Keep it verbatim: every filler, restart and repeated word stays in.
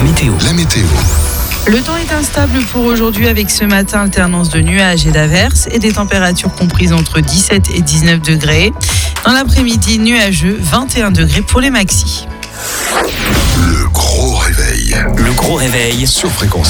La météo. La météo. Le temps est instable pour aujourd'hui avec ce matin alternance de nuages et d'averses et des températures comprises entre dix-sept et dix-neuf degrés. Dans l'après-midi, nuageux, vingt et un degrés pour les maxis. Le gros réveil. Le gros réveil. Sur Fréquence